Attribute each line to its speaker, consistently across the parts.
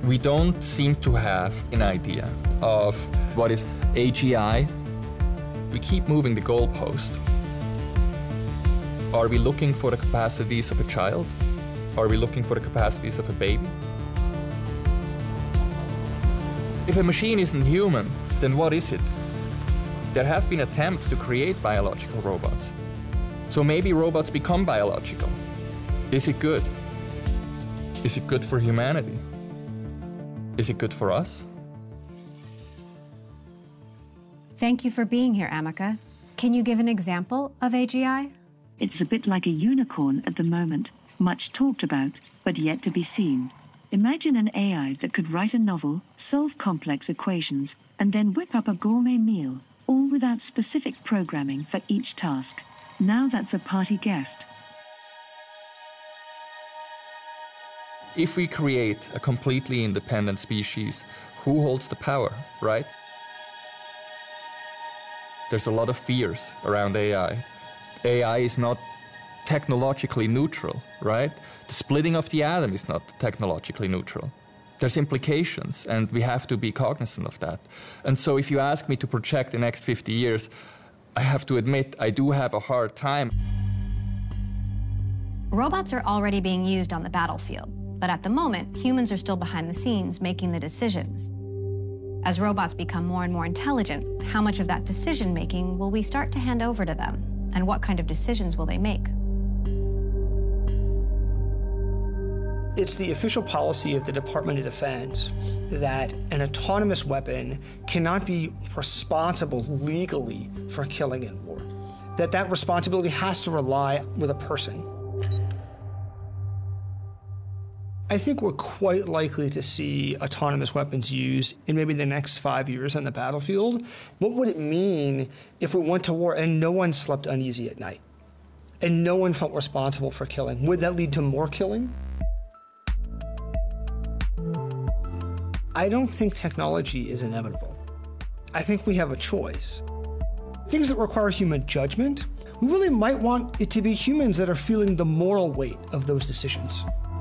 Speaker 1: We don't seem to have an idea of what is AGI. We keep moving the goalpost. Are we looking for the capacities of a child? Are we looking for the capacities of a baby? If a machine isn't human, then what is it? There have been attempts to create biological robots. So maybe robots become biological. Is it good? Is it good for humanity? Is it good for us?
Speaker 2: Thank you for being here, Amika. Can you give an example of AGI?
Speaker 3: It's a bit like a unicorn at the moment, much talked about, but yet to be seen. Imagine an AI that could write a novel, solve complex equations, and then whip up a gourmet meal, all without specific programming for each task. Now that's a party guest.
Speaker 1: If we create a completely independent species, who holds the power, right? There's a lot of fears around AI. AI is not technologically neutral, right? The splitting of the atom is not technologically neutral. There's implications, and we have to be cognizant of that. And so if you ask me to project the next 50 years, I have to admit I do have a hard time.
Speaker 2: Robots are already being used on the battlefield, but at the moment, humans are still behind the scenes making the decisions. As robots become more and more intelligent, how much of that decision-making will we start to hand over to them? And what kind of decisions will they make?
Speaker 4: It's the official policy of the Department of Defense that an autonomous weapon cannot be responsible legally for killing in war. That responsibility has to rely with a person. I think we're quite likely to see autonomous weapons used in maybe the next 5 years on the battlefield. What would it mean if we went to war and no one slept uneasy at night and no one felt responsible for killing? Would that lead to more killing? I don't think technology is inevitable. I think we have a choice. Things that require human judgment, we really might want it to be humans that are feeling the moral weight of those decisions.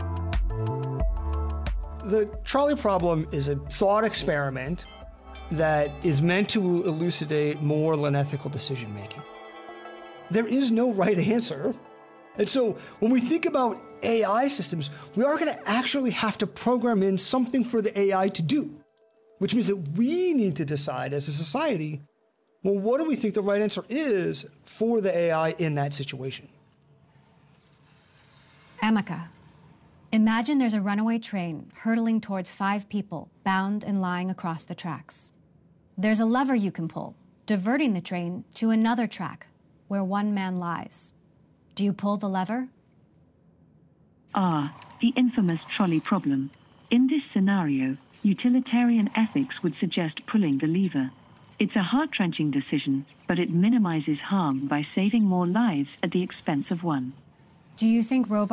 Speaker 4: The trolley problem is a thought experiment that is meant to elucidate moral and ethical decision-making. There is no right answer. And so when we think about AI systems, we are going to actually have to program in something for the AI to do, which means that we need to decide as a society, well, what do we think the right answer is for the AI in that situation?
Speaker 2: Amika, imagine there's a runaway train hurtling towards 5 people bound and lying across the tracks. There's a lever you can pull, diverting the train to another track where 1 man lies. Do you pull the lever?
Speaker 3: The infamous trolley problem. In this scenario, utilitarian ethics would suggest pulling the lever. It's a heart-wrenching decision, but it minimizes harm by saving more lives at the expense of one.
Speaker 2: Do you think robots